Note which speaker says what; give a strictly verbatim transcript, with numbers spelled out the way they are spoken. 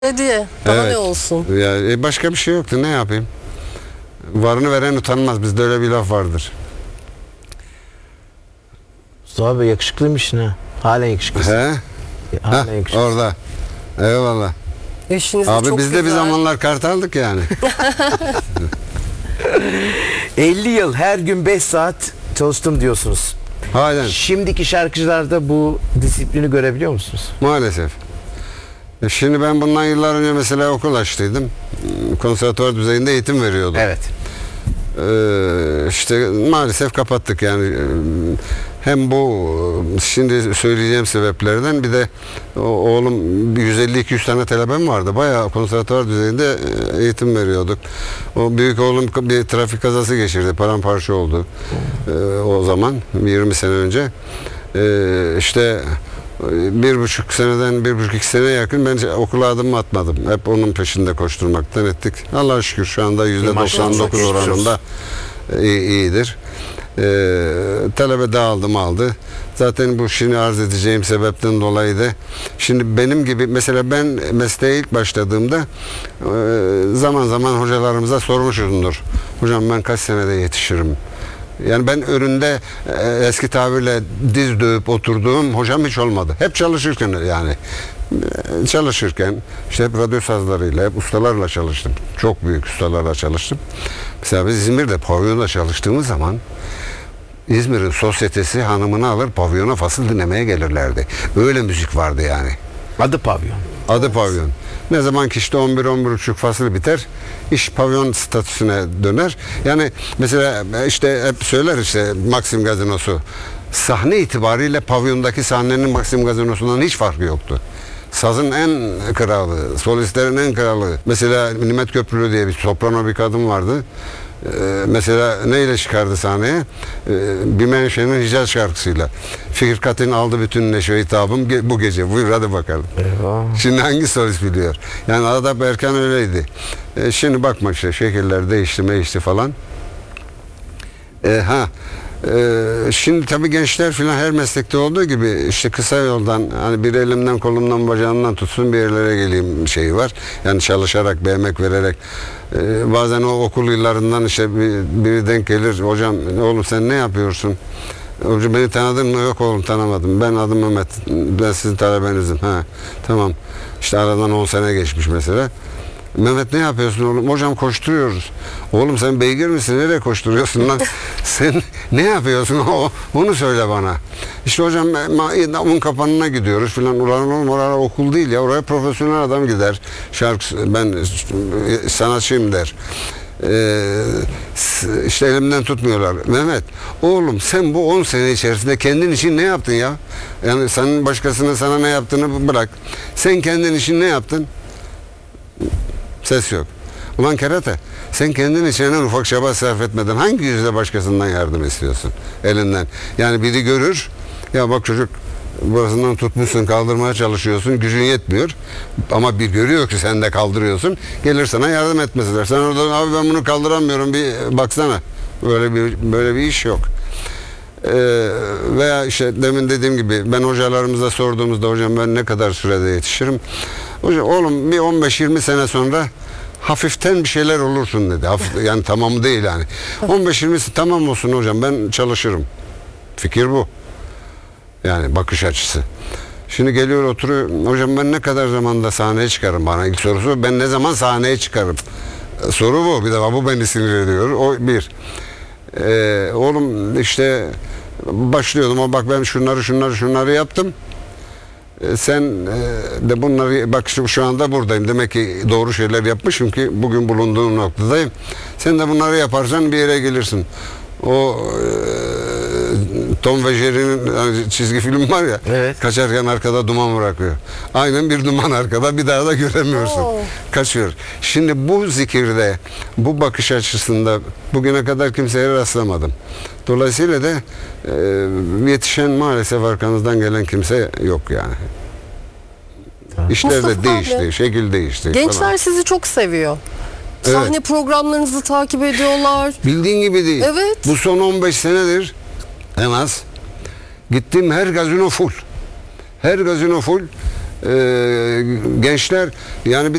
Speaker 1: Hediye. Daha
Speaker 2: Evet.
Speaker 1: ne olsun?
Speaker 2: Ya, e, başka bir şey yoktu. Ne yapayım? Varını veren utanmaz. Bizde öyle bir laf vardır.
Speaker 3: Mustafa Bey yakışıklıymışsın ha. Halen yakışıklısın.
Speaker 2: He?
Speaker 3: Halen
Speaker 2: Heh,
Speaker 3: yakışıklısın.
Speaker 2: orada. Eyvallah.
Speaker 1: Eşiniz de
Speaker 2: Abi
Speaker 1: çok
Speaker 2: biz de
Speaker 1: güzel.
Speaker 2: bir zamanlar kart aldık yani.
Speaker 3: elli yıl her gün beş saat çalıştım diyorsunuz.
Speaker 2: Halen.
Speaker 3: Şimdiki şarkıcılarda bu disiplini görebiliyor musunuz?
Speaker 2: Maalesef. E, Şimdi ben bundan yıllar önce mesela okul açtıydım. Konservatuvar düzeyinde eğitim veriyordum.
Speaker 3: Evet.
Speaker 2: Ee, işte maalesef kapattık yani. Ee, Hem bu şimdi söyleyeceğim sebeplerden bir de o- oğlum yüz elli iki yüz tane talebem vardı. Bayağı konservatuvar düzeyinde e, eğitim veriyorduk. O büyük oğlum bir trafik kazası geçirdi. Paramparça oldu. Ee, o zaman yirmi sene önce. Ee, işte bir buçuk seneden bir buçuk iki sene yakın ben okula adım atmadım. Hep onun peşinde koşturmaktan ettik. Allah'a şükür şu anda yüzde doksan dokuz
Speaker 3: Maşallah.
Speaker 2: oranında iyi, iyidir. Ee, talebe dağıldım aldı. Zaten bu şimdi arz edeceğim sebepten dolayı da şimdi benim gibi mesela ben mesleğe ilk başladığımda e, zaman zaman hocalarımıza sormuşumdur. Hocam ben kaç senede yetişirim? Yani ben önünde e, eski tabirle diz dövüp oturduğum hocam hiç olmadı. Hep çalışırken yani e, çalışırken işte hep radyo sazlarıyla, hep ustalarla çalıştım. Çok büyük ustalarla çalıştım. Mesela biz İzmir'de pavyonda çalıştığımız zaman İzmir'in sosyetesi hanımını alır pavyona fasıl dinlemeye gelirlerdi. Öyle müzik vardı yani.
Speaker 3: Adı pavyon.
Speaker 2: Adı pavyon. Ne zaman ki işte on bir on bir buçuk fasıl biter, iş pavyon statüsüne döner. Yani mesela işte hep söyler işte Maxim Gazinosu. Sahne itibariyle pavyondaki sahnenin Maxim Gazinosu'ndan hiç farkı yoktu. Sazın en kralı, solistlerin en kralı. Mesela Nimet Köprülü diye bir soprano bir kadın vardı. Ee, mesela neyle çıkardı sahneye? Ee, bir menşenin Hicaz şarkısıyla. Fikir Katin aldı bütün neşe hitabım ge- bu gece. Buyur hadi bakalım.
Speaker 3: Eyvah.
Speaker 2: Şimdi hangi solist biliyor? Yani Adap Erkan öyleydi. Ee, şimdi bakma işte şekiller değişti değişti falan. Ee, ha Ee, şimdi tabii gençler filan her meslekte olduğu gibi işte kısa yoldan hani bir elimden kolumdan bacağımdan tutsun bir yerlere geleyim şeyi var. Yani çalışarak bir emek vererek ee, bazen o okul yıllarından işte bir, biri denk gelir hocam oğlum sen ne yapıyorsun? Hocam beni tanıdın mı? Yok oğlum tanımadım. Ben adım Mehmet. Ben sizin talebenizim. Ha, tamam. İşte aradan on sene geçmiş mesela. Mehmet ne yapıyorsun oğlum? Hocam koşturuyoruz. Oğlum sen beygir misin? Nereye koşturuyorsun lan? Sen ne yapıyorsun? O, onu söyle bana. İşte hocam un kapanına gidiyoruz filan. Ulan oğlum orada okul değil ya. Oraya profesyonel adam gider. Şarkı ben sanatçıyım der. Ee, işte elimden tutmuyorlar. Mehmet oğlum sen bu on sene içerisinde kendin için ne yaptın ya? Yani senin başkasının sana ne yaptığını bırak. Sen kendin için ne yaptın? Ses yok. Ulan kerata sen kendin için en ufak çaba sarf etmeden hangi yüzle başkasından yardım istiyorsun elinden? Yani biri görür ya bak çocuk burasından tutmuşsun kaldırmaya çalışıyorsun gücün yetmiyor ama bir görüyor ki sen de kaldırıyorsun gelir sana yardım etmesinler. Sen orada abi ben bunu kaldıramıyorum bir baksana. Böyle bir böyle bir iş yok. Ee, veya işte demin dediğim gibi ben hocalarımıza sorduğumuzda hocam ben ne kadar sürede yetişirim? Hocam oğlum bir on beş yirmi sene sonra hafiften bir şeyler olursun dedi. Hafif, yani tamamı değil yani. on beş yirmisi tamam olsun hocam ben çalışırım. Fikir bu. Yani bakış açısı. Şimdi geliyor oturuyor. Hocam ben ne kadar zamanda sahneye çıkarım bana ilk sorusu. Ben ne zaman sahneye çıkarım? Soru bu. Bir de bu beni sinir ediyor. O bir. Ee, oğlum işte başlıyordum. O bak ben şunları şunları şunları yaptım. Ee, sen e, de bunları bak şu, şu anda buradayım. Demek ki doğru şeyler yapmışım ki bugün bulunduğum noktadayım. Sen de bunları yaparsan bir yere gelirsin. O e, Tom ve Jerry'nin hani çizgi film var ya.
Speaker 3: Evet.
Speaker 2: Kaçarken arkada duman bırakıyor. Aynen bir duman arkada bir daha da göremiyorsun.
Speaker 1: Oo.
Speaker 2: Kaçıyor. Şimdi bu zikirde, bu bakış açısında bugüne kadar kimseye rastlamadım. Dolayısıyla da e, yetişen maalesef arkanızdan gelen kimse yok yani. İşler de
Speaker 1: Mustafa
Speaker 2: değişti,
Speaker 1: abi,
Speaker 2: şekil değişti.
Speaker 1: Gençler
Speaker 2: falan.
Speaker 1: sizi çok seviyor.
Speaker 2: Evet.
Speaker 1: Sahne programlarınızı takip ediyorlar.
Speaker 2: Bildiğin gibi değil.
Speaker 1: Evet.
Speaker 2: Bu son on beş senedir en az gittiğim her gazino full. Her gazino full. gençler yani bir